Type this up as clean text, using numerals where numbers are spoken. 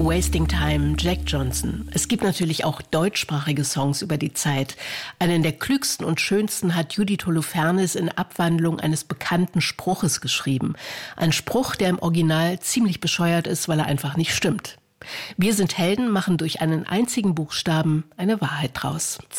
Wasting Time, Jack Johnson. Es gibt natürlich auch deutschsprachige Songs über die Zeit. Einen der klügsten und schönsten hat Judith Holofernes in Abwandlung eines bekannten Spruches geschrieben. Ein Spruch, der im Original ziemlich bescheuert ist, weil er einfach nicht stimmt. Wir sind Helden machen durch einen einzigen Buchstaben eine Wahrheit draus.